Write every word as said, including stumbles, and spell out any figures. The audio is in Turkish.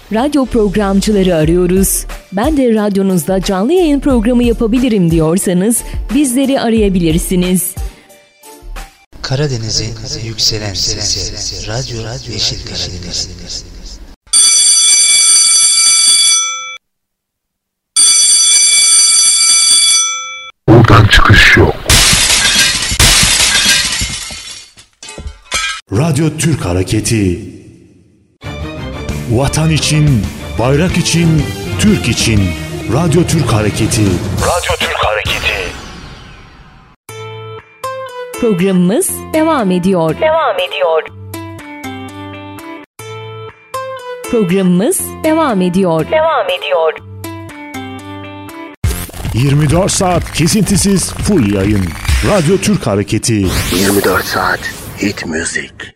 Radyo programcıları arıyoruz. Ben de radyonuzda canlı yayın programı yapabilirim diyorsanız bizleri arayabilirsiniz. Karadeniz'in yükselen sesi, Radyo Yeşil Karadeniz. Buradan çıkış yok. Radyo Türk Hareketi. Vatan için, bayrak için, Türk için. Radyo Türk Hareketi. Radyo Türk Hareketi. Programımız devam ediyor. Devam ediyor. Programımız devam ediyor. Devam ediyor. yirmi dört saat kesintisiz full yayın. Radyo Türk Hareketi. yirmi dört saat hit müzik.